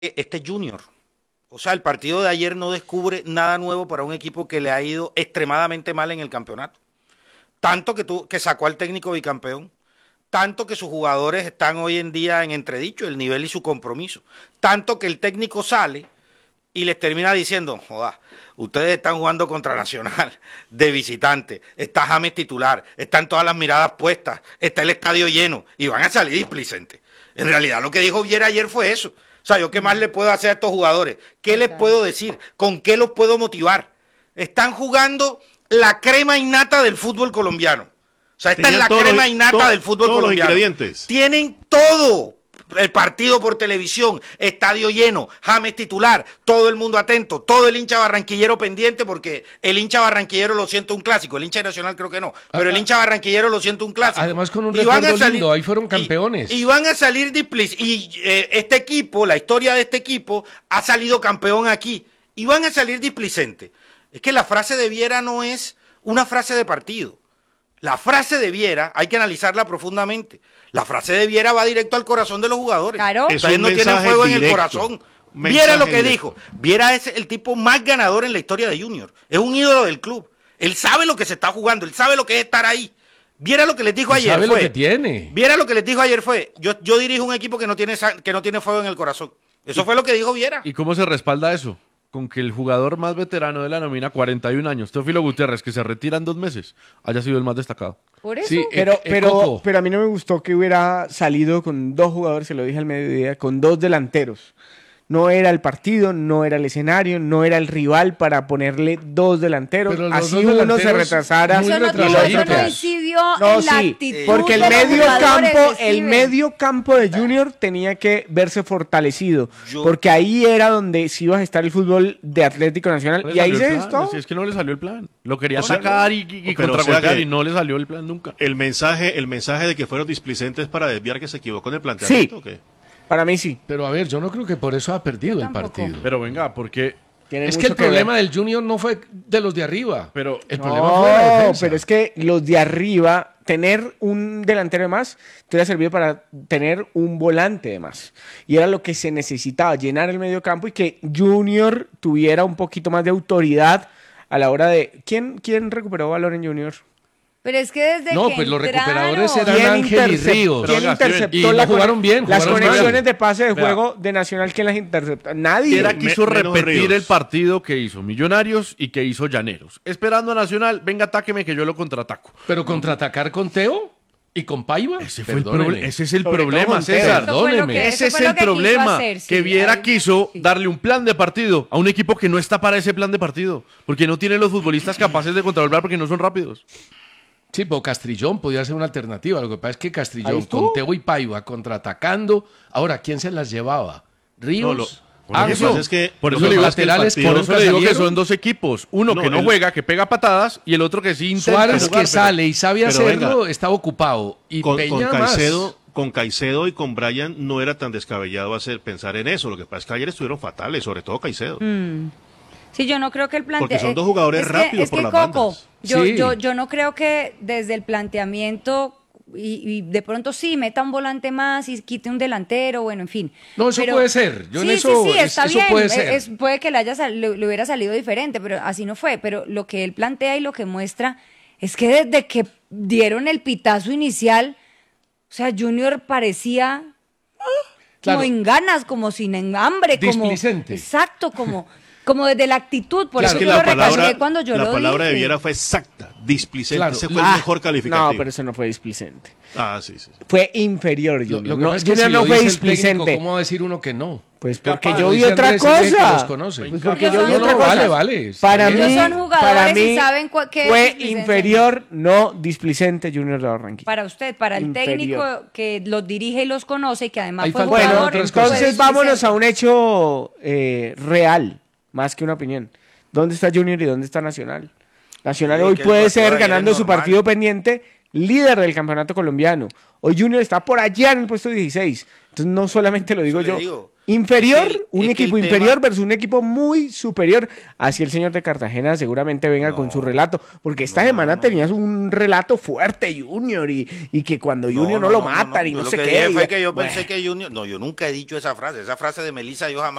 este Junior. O sea, el partido de ayer no descubre nada nuevo para un equipo que le ha ido extremadamente mal en el campeonato. Tanto que sacó al técnico bicampeón, tanto que sus jugadores están hoy en día en entredicho, el nivel y su compromiso. Tanto que el técnico sale y les termina diciendo, joda, ustedes están jugando contra Nacional de visitante, está James titular, están todas las miradas puestas, está el estadio lleno y van a salir displicentes. En realidad lo que dijo Viera ayer fue eso. O sea, ¿yo qué más le puedo hacer a estos jugadores? ¿Qué les puedo decir? ¿Con qué los puedo motivar? Están jugando la crema innata del fútbol colombiano. O sea, esta es la crema innata del fútbol colombiano. Los ingredientes. Tienen todo. El partido por televisión, estadio lleno, James titular, todo el mundo atento, todo el hincha barranquillero pendiente, porque el hincha barranquillero lo siente un clásico, el hincha nacional creo que no, pero el hincha barranquillero lo siente un clásico. Además con un recuerdo lindo, ahí fueron campeones. Y van a salir y este equipo, la historia de este equipo, ha salido campeón aquí, y van a salir displicentes. Es que la frase de Viera no es una frase de partido. La frase de Viera hay que analizarla profundamente. La frase de Viera va directo al corazón de los jugadores. Claro. Ustedes no tienen fuego en el corazón. Viera lo que dijo. Viera es el tipo más ganador en la historia de Junior. Es un ídolo del club. Él sabe lo que se está jugando. Él sabe lo que es estar ahí. Viera lo que les dijo ayer. Sabe lo que tiene. Viera lo que les dijo ayer fue, yo dirijo un equipo que no tiene fuego en el corazón. Eso fue lo que dijo Viera. ¿Y cómo se respalda eso? Con que el jugador más veterano de la nómina, 41 años, Teófilo Gutiérrez, que se retira en 2 meses, haya sido el más destacado. Por eso. Sí, pero a mí no me gustó que hubiera salido con 2 jugadores, se lo dije al mediodía, con 2 delanteros. No era el partido, no era el escenario, no era el rival para ponerle 2 delanteros. Así uno se retrasara. Eso no incidió en la actitud porque de el medio campo de Junior tenía que verse fortalecido. Porque ahí era donde sí iba a estar el fútbol de Atlético Nacional. Y ahí se gestó. Si es que no le salió el plan. Lo quería sacar y contragolpear y no le salió el plan nunca. El mensaje de que fueron displicentes para desviar que se equivocó en el planteamiento. Sí. ¿O qué? Para mí sí. Pero a ver, yo no creo que por eso ha perdido el partido. Pero venga, porque es que el problema del Junior no fue de los de arriba. Pero el problema fue la defensa. Pero es que los de arriba, tener un delantero de más, te hubiera servido para tener un volante de más. Y era lo que se necesitaba, llenar el medio campo y que Junior tuviera un poquito más de autoridad a la hora de... ¿Quién recuperó valor en Junior? Pero es que desde no, que pues los entraron... recuperadores eran Ángel y Ríos. ¿Quién interceptó jugaron bien? Las conexiones bien. De pase de juego de Nacional, ¿quién las interceptó? Nadie. Era quiso repetir el partido que hizo Millonarios y que hizo Llaneros. Esperando a Nacional, venga, atáqueme que yo lo contraataco. Pero contraatacar con Teo y con Paiva. Ese es el problema, César. Perdóneme. Ese es el problema. Que Viera quiso darle un plan de partido a un equipo que no está para ese plan de partido. Porque no tiene los futbolistas capaces de contrarrestar porque no son rápidos. Sí, pero Castrillón podía ser una alternativa. Lo que pasa es que Castrillón con Teo y Paiva contraatacando. Ahora, ¿quién se las llevaba? ¿Ríos? Es que por eso los laterales, por eso le digo que son 2 equipos. Uno que no juega, que pega patadas, y el otro que sí intenta Suárez jugar, que sale y sabe hacerlo, estaba ocupado. Y Peña con Caicedo y con Brian no era tan descabellado pensar en eso. Lo que pasa es que ayer estuvieron fatales, sobre todo Caicedo. Sí, yo no creo que el planteamiento... Porque son 2 jugadores rápidos por las bandas. Yo no creo que desde el planteamiento y de pronto sí meta un volante más y quite un delantero, bueno, en fin. No, eso puede ser. Sí, está eso bien. Puede ser. Puede que le hubiera salido diferente, pero así no fue. Pero lo que él plantea y lo que muestra es que desde que dieron el pitazo inicial, o sea, Junior parecía como en ganas, como sin hambre. Displicente. Exacto, como desde la actitud, por eso que yo lo recalqué cuando yo lo dije. La palabra de Viera fue exacta, displicente, ese fue el mejor calificativo. No, pero eso no fue displicente. Sí. Fue inferior, Junior. Lo que es que Junior si no lo fue dice displicente. el técnico, ¿cómo va a decir uno que no? Pues porque yo vi otra cosa. Pues porque yo vi otra cosa. Vale. Para mí, son jugadores y saben qué fue inferior, no displicente Junior de Barranquilla. Para usted, para el técnico que los dirige y los conoce y que además Ahí fue bueno, jugador. entonces vámonos a un hecho real, más que una opinión. ¿Dónde está Junior y dónde está Nacional? Nacional hoy puede ser, ganando su partido pendiente, líder del campeonato colombiano. Hoy Junior está por allá en el puesto 16. Entonces no solamente lo digo yo. Inferior, Es que un es que equipo el inferior tema- versus un equipo muy superior. Así el señor de Cartagena seguramente venga con su relato, porque esta semana tenías un relato fuerte, Junior, y que cuando Junior no lo matan y Yo no lo sé que qué. dije fue que yo Bueno. pensé que Junior... No, yo nunca he dicho esa frase de Melissa yo jamás